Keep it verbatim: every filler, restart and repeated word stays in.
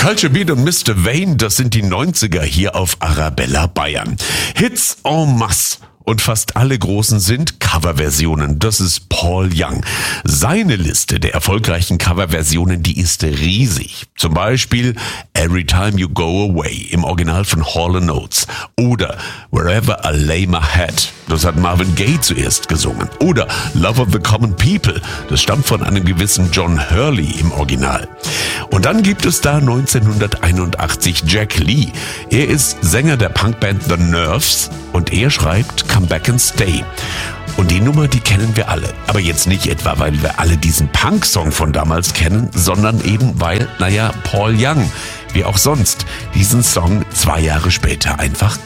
Culture Beat und Mister Wayne, das sind die neunziger hier auf Arabella Bayern. Hits en masse. Und fast alle großen sind Coverversionen. Das ist Paul Young. Seine Liste der erfolgreichen Coverversionen, die ist riesig. Zum Beispiel Every Time You Go Away im Original von Hall and Oates. Oder Wherever I Lay My Head. Das hat Marvin Gaye zuerst gesungen. Oder Love of the Common People. Das stammt von einem gewissen John Hurley im Original. Und dann gibt es da neunzehnhunderteinundachtzig Jack Lee. Er ist Sänger der Punkband The Nerves und er schreibt Come Back and Stay. Und die Nummer, die kennen wir alle. Aber jetzt nicht etwa, weil wir alle diesen Punk-Song von damals kennen, sondern eben weil, naja, Paul Young, wie auch sonst, diesen Song zwei Jahre später einfach